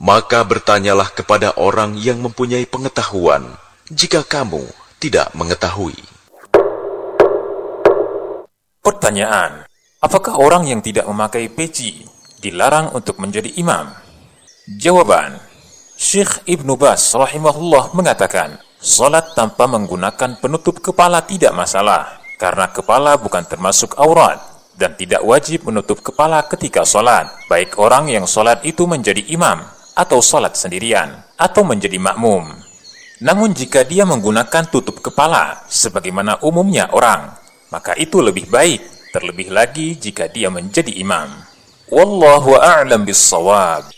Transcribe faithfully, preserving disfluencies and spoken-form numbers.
Maka bertanyalah kepada orang yang mempunyai pengetahuan, jika kamu tidak mengetahui. Pertanyaan, apakah orang yang tidak memakai peci dilarang untuk menjadi imam? Jawaban, Syekh Ibnu Baz rahimahullah mengatakan, salat tanpa menggunakan penutup kepala tidak masalah, karena kepala bukan termasuk aurat, dan tidak wajib menutup kepala ketika salat, baik orang yang salat itu menjadi imam, atau salat sendirian, atau menjadi makmum. Namun jika dia menggunakan tutup kepala, sebagaimana umumnya orang, maka itu lebih baik, terlebih lagi jika dia menjadi imam. Wallahu a'lam bis-shawab.